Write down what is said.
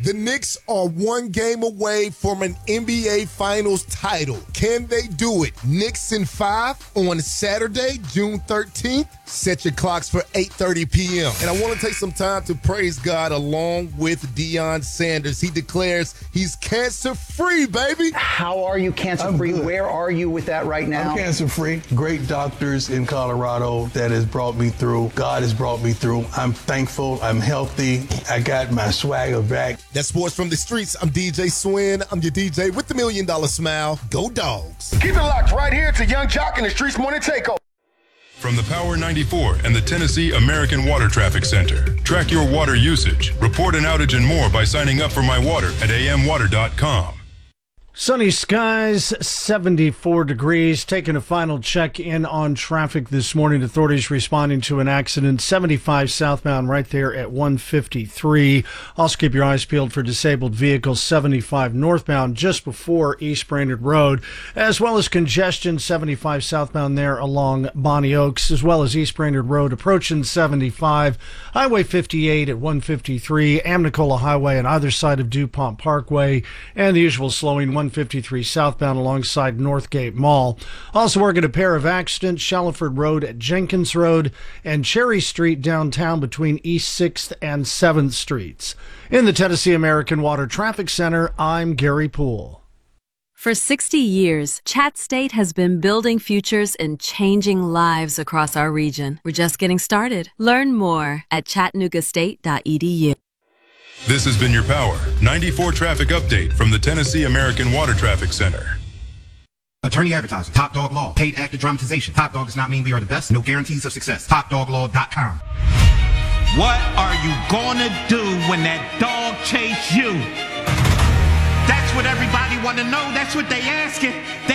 The Knicks are one game away from an NBA Finals title. Can they do it? Knicks in 5 on Saturday, June 13th. Set your clocks for 8:30 p.m. And I want to take some time to praise God along with Deion Sanders. He declares he's cancer-free, baby. How are you cancer-free? Where are you with that right now? I'm cancer-free. Great doctors in Colorado that has brought me through. God has brought me through. I'm thankful. I'm healthy. I got my swagger back. That's Sports from the Streets. I'm DJ Swin. I'm your DJ with the $1 Million Smile. Go Dogs. Keep it locked right here to Young Jock and the Streets Morning Takeover. From the Power 94 and the Tennessee American Water Traffic Center. Track your water usage, report an outage and more by signing up for My Water at amwater.com. Sunny skies, 74 degrees. Taking a final check in on traffic this morning. Authorities responding to an accident, 75 southbound right there at 153. Also keep your eyes peeled for disabled vehicles, 75 northbound just before East Brainerd Road, as well as congestion, 75 southbound there along Bonnie Oaks, as well as East Brainerd Road approaching 75. Highway 58 at 153, Amnicola Highway on either side of DuPont Parkway, and the usual slowing 153 southbound alongside Northgate Mall. Also working a pair of accidents, Shallowford Road at Jenkins Road and Cherry Street downtown between East 6th and 7th Streets. In the Tennessee American Water Traffic Center, I'm Gary Poole. For 60 years, Chat State has been building futures and changing lives across our region. We're just getting started. Learn more at chattanoogastate.edu. This has been your Power 94 traffic update from the Tennessee American Water Traffic Center. Attorney advertising. Top Dog Law. Paid actor dramatization. Top Dog does not mean we are the best. No guarantees of success. TopDogLaw.com. What are you gonna do when that dog chase you? That's what everybody wanna know. That's what they asking.